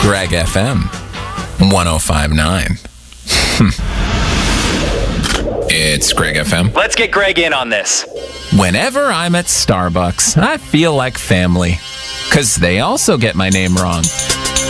Greg FM 1059. It's Greg FM. Let's get Greg in on this. Whenever I'm at Starbucks, I feel like family. 'Cause they also get my name wrong.